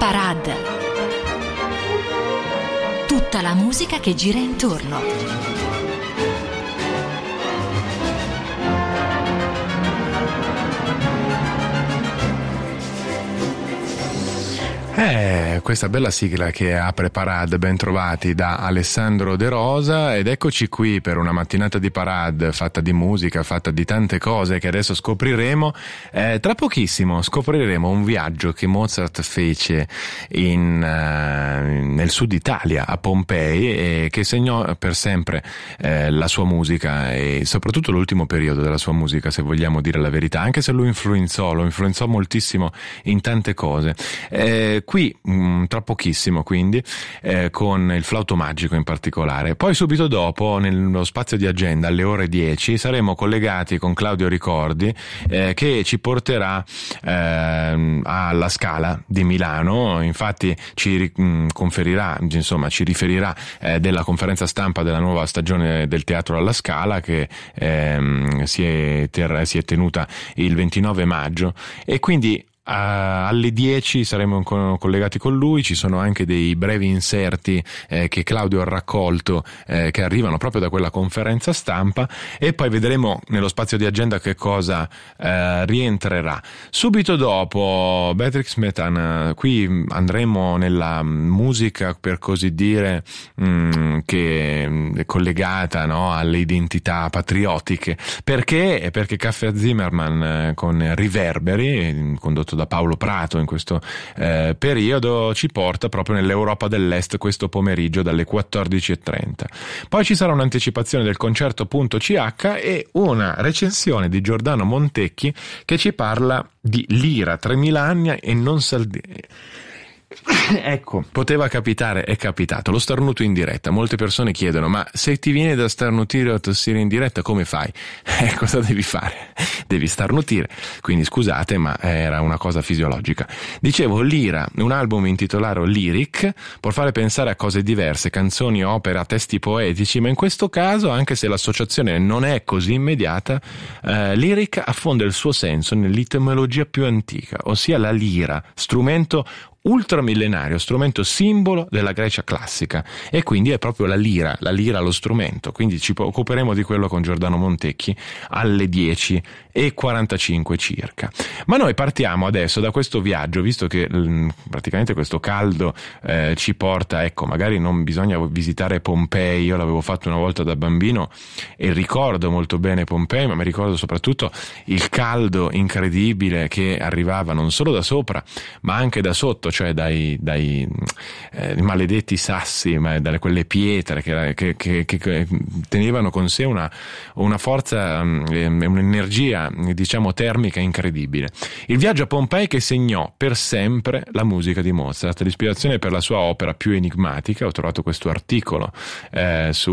Parade. Tutta la musica che gira intorno. Questa bella sigla che apre Parade, ben trovati da Alessandro De Rosa, ed eccoci qui per una mattinata di Parade fatta di musica, fatta di tante cose che adesso scopriremo. Tra pochissimo scopriremo un viaggio che Mozart fece nel sud Italia, a Pompei, e che segnò per sempre la sua musica e soprattutto l'ultimo periodo della sua musica, se vogliamo dire la verità, anche se lo influenzò moltissimo in tante cose. Qui tra pochissimo, quindi con il Flauto Magico in particolare. Poi subito dopo, nello spazio di agenda, alle ore 10 saremo collegati con Claudio Ricordi, che ci porterà alla Scala di Milano. Infatti ci riferirà della conferenza stampa della nuova stagione del Teatro alla Scala, che si è tenuta il 29 maggio, e quindi alle 10 saremo collegati con lui. Ci sono anche dei brevi inserti che Claudio ha raccolto, che arrivano proprio da quella conferenza stampa, e poi vedremo nello spazio di agenda che cosa rientrerà. Subito dopo Beatrix Smetana, qui andremo nella musica, per così dire, che è collegata, no, alle identità patriottiche. Perché? Perché Caffè Zimmermann con Riverberi, condotto da Paolo Prato in questo periodo, ci porta proprio nell'Europa dell'Est questo pomeriggio dalle 14:30. Poi ci sarà un'anticipazione del concerto.ch e una recensione di Giordano Montecchi che ci parla di Lira, 3000 anni e non Ecco, poteva capitare, è capitato, lo starnuto in diretta. Molte persone chiedono: ma se ti viene da starnutire o tossire in diretta, come fai? Cosa devi fare? Devi starnutire. Quindi scusate, ma era una cosa fisiologica. Dicevo, Lira, un album intitolato Lyric, può fare pensare a cose diverse, canzoni, opera, testi poetici, ma in questo caso, anche se l'associazione non è così immediata, Lyric affonda il suo senso nell'etimologia più antica, ossia la lira, strumento ultramillenario, strumento simbolo della Grecia classica, e quindi è proprio la lira lo strumento. Quindi ci occuperemo di quello con Giordano Montecchi alle 10:45 circa. Ma noi partiamo adesso da questo viaggio, visto che praticamente questo caldo ci porta, ecco, magari non bisogna visitare Pompei. Io l'avevo fatto una volta da bambino e ricordo molto bene Pompei, ma mi ricordo soprattutto il caldo incredibile che arrivava non solo da sopra ma anche da sotto, cioè dai maledetti sassi, ma da quelle pietre che tenevano con sé una forza e un'energia, diciamo, termica incredibile. Il viaggio a Pompei che segnò per sempre la musica di Mozart, l'ispirazione per la sua opera più enigmatica. Ho trovato questo articolo su